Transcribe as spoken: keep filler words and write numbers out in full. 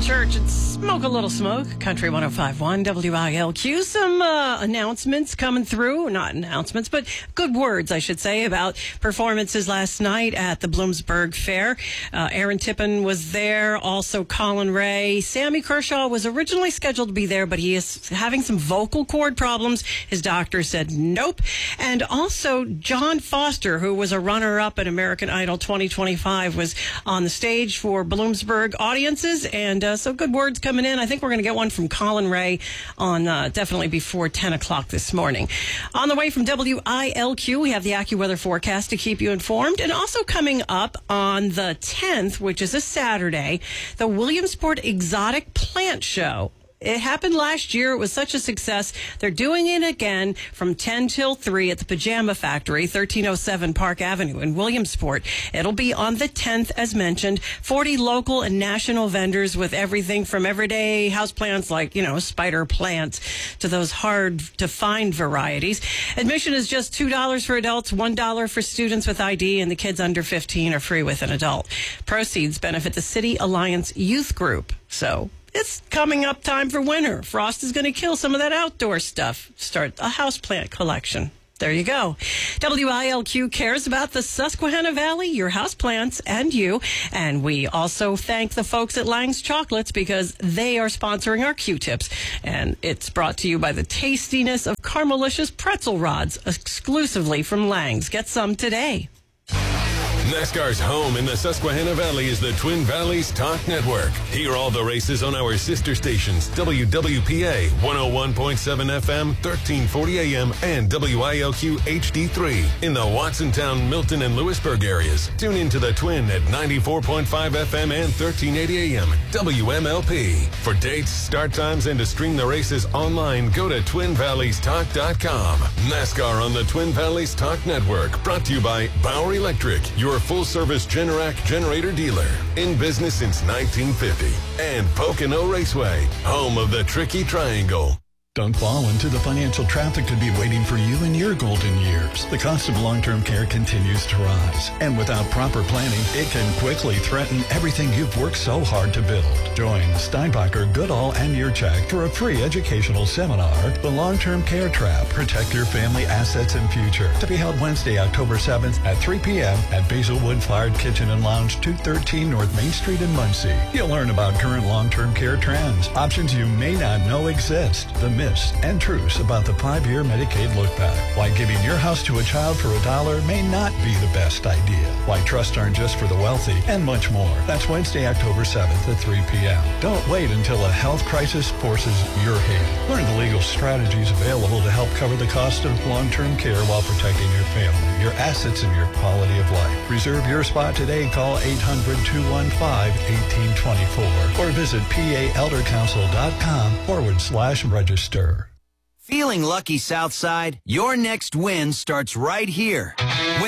church and smoke a little smoke. Country one oh five point one W I L Q. Some uh, announcements coming through. Not announcements, but good words, I should say, about performances last night at the Bloomsburg Fair. Uh, Aaron Tippin was there. Also Colin Ray. Sammy Kershaw was originally scheduled to be there, but he is having some vocal cord problems. His doctor said nope. And also John Foster, who was a runner-up at American Idol twenty twenty-five, was on the stage for Bloomsburg audiences. And uh, so good words coming in. I think we're going to get one from Colin Ray on uh, definitely before ten o'clock this morning. On the way from W I L Q, we have the AccuWeather forecast to keep you informed. And also coming up on the tenth, which is a Saturday, the Williamsport Exotic Plant Show. It happened last year. It was such a success. They're doing it again from ten till three at the Pajama Factory, thirteen oh seven Park Avenue in Williamsport. It'll be on the tenth, as mentioned. forty local and national vendors with everything from everyday houseplants like, you know, spider plants to those hard-to-find varieties. Admission is just two dollars for adults, one dollar for students with I D, and the kids under fifteen are free with an adult. Proceeds benefit the City Alliance Youth Group. So it's coming up time for winter. Frost is going to kill some of that outdoor stuff. Start a houseplant collection. There you go. W I L Q cares about the Susquehanna Valley, your houseplants, and you. And we also thank the folks at Lang's Chocolates because they are sponsoring our Q-Tips. And it's brought to you by the tastiness of Caramelicious pretzel rods, exclusively from Lang's. Get some today. NASCAR's home in the Susquehanna Valley is the Twin Valleys Talk Network. Hear all the races on our sister stations, W W P A one oh one point seven F M, thirteen forty A M, and W I L Q H D three in the Watsontown, Milton, and Lewisburg areas. Tune into the Twin at ninety-four point five F M and thirteen eighty A M, W M L P. For dates, start times, and to stream the races online, go to twin valleys talk dot com. NASCAR on the Twin Valleys Talk Network, brought to you by Bauer Electric, your full-service Generac generator dealer. In business since nineteen fifty. And Pocono Raceway, home of the Tricky Triangle. Don't fall into the financial trap that could be waiting for you in your golden years. The cost of long-term care continues to rise, and without proper planning, it can quickly threaten everything you've worked so hard to build. Join Steinbacher, Goodall, and Yurchak for a free educational seminar, The Long-Term Care Trap, Protect Your Family Assets and Future, to be held Wednesday, October seventh at three p.m. at Basil Wood Fired Kitchen and Lounge, two thirteen North Main Street in Muncie. You'll learn about current long-term care trends, options you may not know exist, the myths and truths about the five-year Medicaid look-back, why giving your house to a child for a dollar may not be the best idea, why trusts aren't just for the wealthy, and much more. That's Wednesday, October seventh at three p.m. Don't wait until a health crisis forces your hand. Learn the legal strategies available to help cover the cost of long-term care while protecting your family, your assets, and your quality of life. Reserve your spot today. Call eight hundred, two one five, one eight two four or visit paldercouncil.com forward slash register. Feeling lucky, Southside? Your next win starts right here.